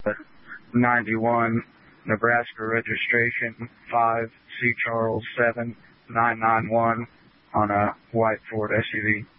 91, Nebraska registration 5 C Charles 7991 on a white Ford SUV.